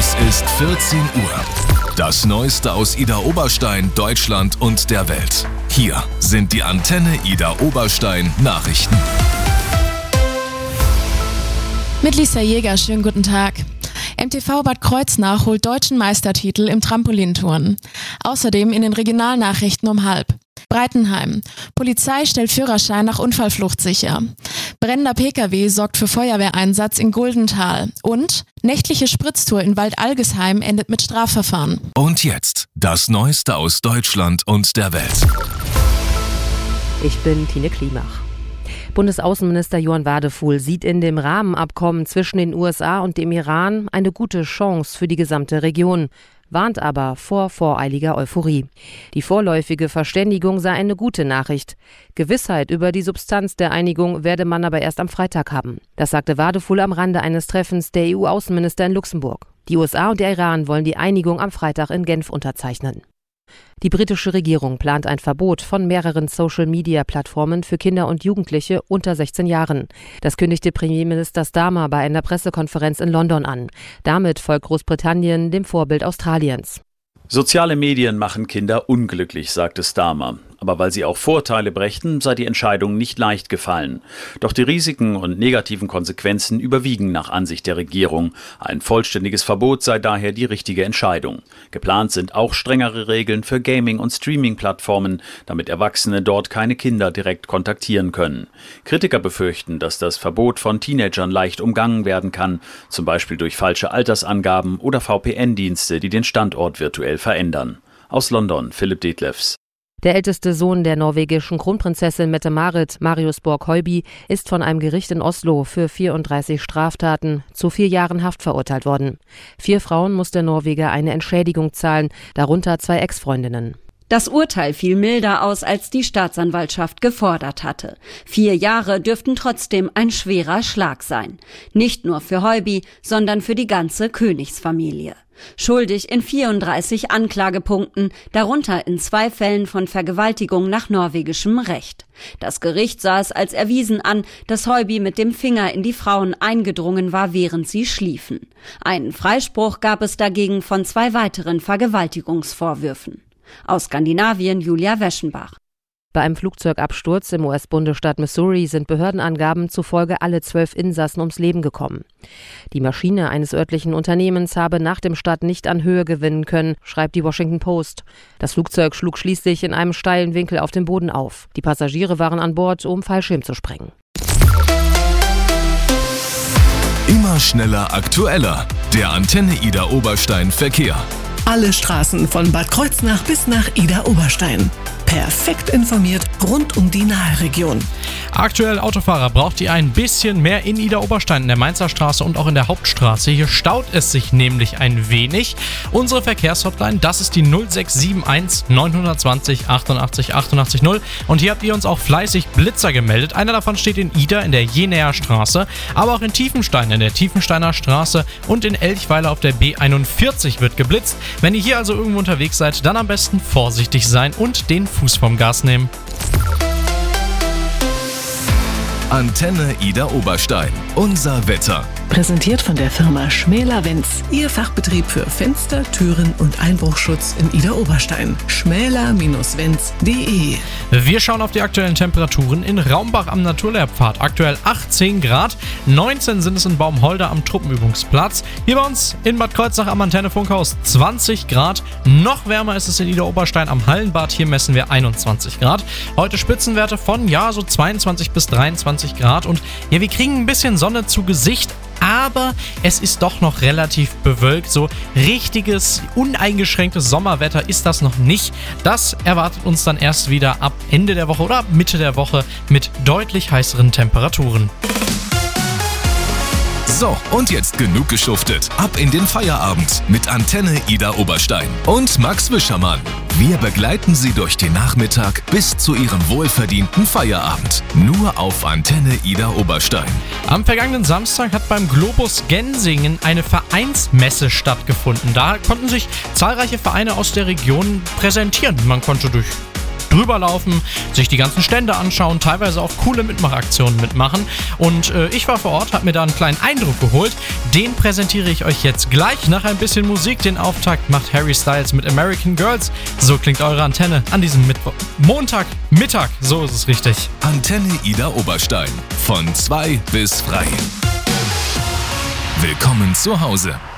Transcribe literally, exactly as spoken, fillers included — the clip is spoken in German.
Es ist vierzehn Uhr. Das Neueste aus Idar Oberstein, Deutschland und der Welt. Hier sind die Antenne Idar Oberstein Nachrichten. Mit Lisa Jäger, schönen guten Tag. M T V Bad Kreuznach holt deutschen Meistertitel im Trampolinturnen. Außerdem in den Regionalnachrichten um halb. Breitenheim. Polizei stellt Führerschein nach Unfallflucht sicher. Brennender P K W sorgt für Feuerwehreinsatz in Guldental. Und nächtliche Spritztour in Waldalgesheim endet mit Strafverfahren. Und jetzt das Neueste aus Deutschland und der Welt. Ich bin Tine Klimach. Bundesaußenminister Johann Wadefuhl sieht in dem Rahmenabkommen zwischen den U S A und dem Iran eine gute Chance für die gesamte Region, warnt aber vor voreiliger Euphorie. Die vorläufige Verständigung sei eine gute Nachricht. Gewissheit über die Substanz der Einigung werde man aber erst am Freitag haben. Das sagte Wadefuhl am Rande eines Treffens der E U-Außenminister in Luxemburg. Die U S A und der Iran wollen die Einigung am Freitag in Genf unterzeichnen. Die britische Regierung plant ein Verbot von mehreren Social-Media-Plattformen für Kinder und Jugendliche unter sechzehn Jahren. Das kündigte Premierminister Starmer bei einer Pressekonferenz in London an. Damit folgt Großbritannien dem Vorbild Australiens. Soziale Medien machen Kinder unglücklich, sagte Starmer. Aber weil sie auch Vorteile brächten, sei die Entscheidung nicht leicht gefallen. Doch die Risiken und negativen Konsequenzen überwiegen nach Ansicht der Regierung. Ein vollständiges Verbot sei daher die richtige Entscheidung. Geplant sind auch strengere Regeln für Gaming- und Streaming-Plattformen, damit Erwachsene dort keine Kinder direkt kontaktieren können. Kritiker befürchten, dass das Verbot von Teenagern leicht umgangen werden kann, zum Beispiel durch falsche Altersangaben oder V P N-Dienste, die den Standort virtuell verändern. Aus London, Philipp Detlefs. Der älteste Sohn der norwegischen Kronprinzessin Mette-Marit, Marius Borg-Høiby, ist von einem Gericht in Oslo für vierunddreißig Straftaten zu vier Jahren Haft verurteilt worden. Vier Frauen muss der Norweger eine Entschädigung zahlen, darunter zwei Ex-Freundinnen. Das Urteil fiel milder aus, als die Staatsanwaltschaft gefordert hatte. Vier Jahre dürften trotzdem ein schwerer Schlag sein. Nicht nur für Høiby, sondern für die ganze Königsfamilie. Schuldig in vierunddreißig Anklagepunkten, darunter in zwei Fällen von Vergewaltigung nach norwegischem Recht. Das Gericht sah es als erwiesen an, dass Høiby mit dem Finger in die Frauen eingedrungen war, während sie schliefen. Einen Freispruch gab es dagegen von zwei weiteren Vergewaltigungsvorwürfen. Aus Skandinavien Julia Weschenbach. Bei einem Flugzeugabsturz im U S-Bundesstaat Missouri sind Behördenangaben zufolge alle zwölf Insassen ums Leben gekommen. Die Maschine eines örtlichen Unternehmens habe nach dem Start nicht an Höhe gewinnen können, schreibt die Washington Post. Das Flugzeug schlug schließlich in einem steilen Winkel auf dem Boden auf. Die Passagiere waren an Bord, um Fallschirm zu sprengen. Immer schneller, aktueller. Der Antenne Idar Oberstein Verkehr. Alle Straßen von Bad Kreuznach bis nach Idar Oberstein. Perfekt informiert rund um die Nahregion. Aktuell Autofahrer braucht ihr ein bisschen mehr in Idar Oberstein, in der Mainzer Straße und auch in der Hauptstraße. Hier staut es sich nämlich ein wenig. Unsere Verkehrshotline, das ist die null sechs sieben eins neun zwei null achtundachtzig achtundachtzig null. Und hier habt ihr uns auch fleißig Blitzer gemeldet. Einer davon steht in Idar in der Jenaer Straße, aber auch in Tiefenstein in der Tiefensteiner Straße und in Elchweiler auf der B einundvierzig wird geblitzt. Wenn ihr hier also irgendwo unterwegs seid, dann am besten vorsichtig sein und den Fuß vom Gas nehmen. Antenne Idar Oberstein. Unser Wetter. Präsentiert von der Firma Schmäler-Wenz. Ihr Fachbetrieb für Fenster, Türen und Einbruchschutz in Idar Oberstein. schmäler Bindestrich wenz punkt de. Wir schauen auf die aktuellen Temperaturen in Raumbach am Naturlehrpfad. Aktuell achtzehn Grad, neunzehn sind es in Baumholder am Truppenübungsplatz. Hier bei uns in Bad Kreuznach am Antennefunkhaus zwanzig Grad. Noch wärmer ist es in Idar Oberstein am Hallenbad. Hier messen wir einundzwanzig Grad. Heute Spitzenwerte von ja so zweiundzwanzig bis dreiundzwanzig Grad. Und ja, wir kriegen ein bisschen Sonne zu Gesicht. Aber es ist doch noch relativ bewölkt. So richtiges, uneingeschränktes Sommerwetter ist das noch nicht. Das erwartet uns dann erst wieder ab Ende der Woche oder Mitte der Woche mit deutlich heißeren Temperaturen. So, und jetzt genug geschuftet. Ab in den Feierabend mit Antenne Idar Oberstein und Max Wischermann. Wir begleiten Sie durch den Nachmittag bis zu Ihrem wohlverdienten Feierabend. Nur auf Antenne Idar Oberstein. Am vergangenen Samstag hat beim Globus Gensingen eine Vereinsmesse stattgefunden. Da konnten sich zahlreiche Vereine aus der Region präsentieren. Man konnte durch drüber laufen, sich die ganzen Stände anschauen, teilweise auch coole Mitmachaktionen mitmachen. Und äh, ich war vor Ort, habe mir da einen kleinen Eindruck geholt. Den präsentiere ich euch jetzt gleich nach ein bisschen Musik. Den Auftakt macht Harry Styles mit American Girls. So klingt eure Antenne an diesem Mittwoch, Montagmittag. So ist es richtig. Antenne Ida Oberstein. Von zwei bis frei. Willkommen zu Hause.